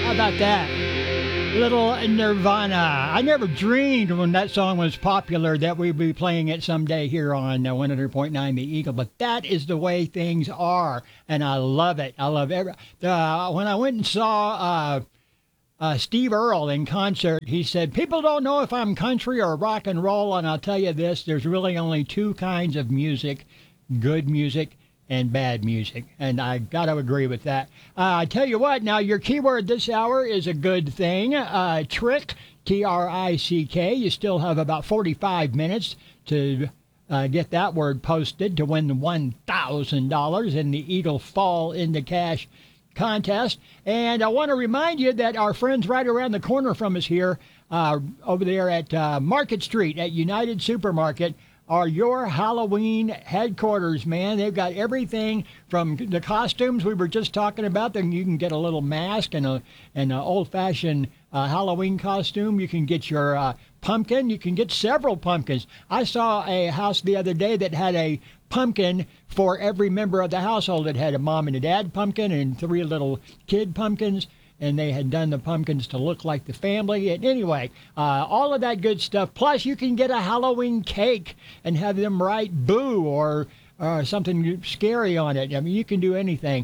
How about that? Little Nirvana. I never dreamed when that song was popular that we'd be playing it someday here on 100.9 The Eagle, but that is the way things are, and I love it. I love every. When I went and saw Steve Earle in concert, he said, people don't know if I'm country or rock and roll, and I'll tell you this, there's really only two kinds of music, good music and bad music, and I got to agree with that. I tell you what, now your keyword this hour is a good thing. Trick, T-R-I-C-K. You still have about 45 minutes to get that word posted to win the $1,000 in the Eagle Fall into Cash contest. And I want to remind you that our friends right around the corner from us here, over there at Market Street at United Supermarket, are your Halloween headquarters, man. They've got everything from the costumes we were just talking about. Then you can get a little mask and an old-fashioned Halloween costume. You can get your pumpkin. You can get several pumpkins. I saw a house the other day that had a pumpkin for every member of the household. It had a mom and a dad pumpkin and 3 little kid pumpkins. And they had done the pumpkins to look like the family. And anyway, all of that good stuff. Plus, you can get a Halloween cake and have them write boo or something scary on it. I mean, you can do anything.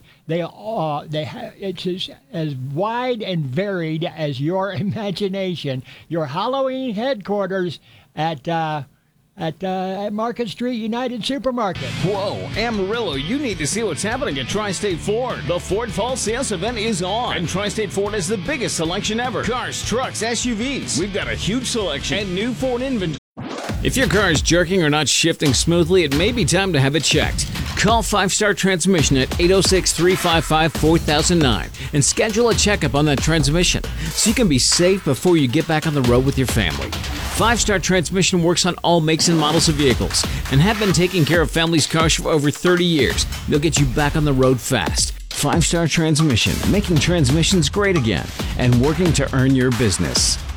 It's as wide and varied as your imagination. Your Halloween headquarters at Market Street United Supermarket. Whoa, Amarillo, you need to see what's happening at Tri-State Ford. The Ford Fall Sales event is on, and Tri-State Ford has the biggest selection ever. Cars, trucks, SUVs. We've got a huge selection and new Ford inventory. If your car is jerking or not shifting smoothly, it may be time to have it checked. Call 5 Star Transmission at 806-355-4009 and schedule a checkup on that transmission so you can be safe before you get back on the road with your family. 5 Star Transmission works on all makes and models of vehicles and have been taking care of families' cars for over 30 years. They'll get you back on the road fast. 5 Star Transmission, making transmissions great again and working to earn your business.